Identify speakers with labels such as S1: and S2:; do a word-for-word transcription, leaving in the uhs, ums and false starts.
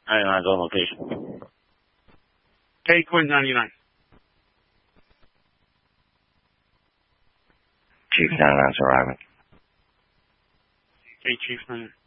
S1: ninety-nine's on location.
S2: Hey, Quinn ninety-nine.
S3: Chief ninety-nine's arriving.
S2: Hey, Chief ninety-nine.